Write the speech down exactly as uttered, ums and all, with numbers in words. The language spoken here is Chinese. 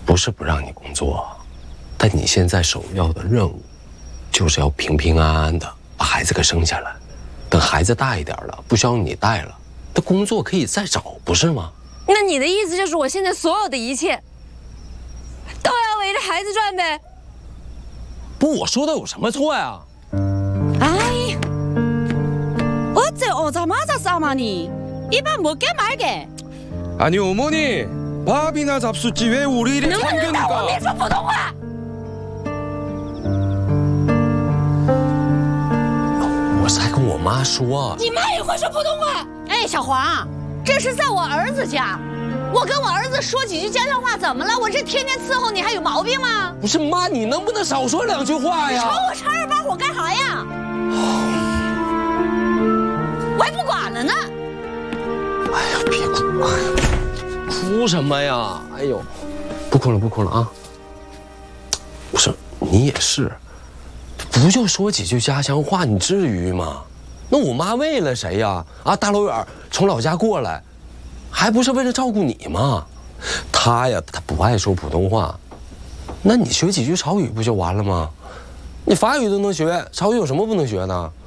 不是不让你工作，但你现在首要的任务，就是要平平安安的把孩子给生下来。等孩子大一点了，不需要你带了，那工作可以再找，不是吗？ 那你的意思就是我现在所有的一切，都要围着孩子转呗？ 不，我说的有什么错呀？ 哎，어째 오자마자 싸마니? 이반 뭐 게 말게? 아니 어머니, 밥이나 잡수지 왜 우리 일에 참견니까? 能不能当我面说普通话？ 我是还跟我妈说， 你妈也会说普通话？ 哎，小黄，这是在我儿子家，我跟我儿子说几句家乡话怎么了？我这天天伺候你还有毛病吗？ 不是妈，你能不能少说两句话呀？ 你瞅我插二把火干啥呀？我还不管了呢。 哎呀，别哭！哎呀，哭什么呀？哎呦，不哭了，不哭了啊！不是你也是，不就说几句家乡话，你至于吗？那我妈为了谁呀？啊，大老远从老家过来，还不是为了照顾你吗？她呀，她不爱说普通话，那你学几句潮语不就完了吗？你法语都能学，潮语有什么不能学的？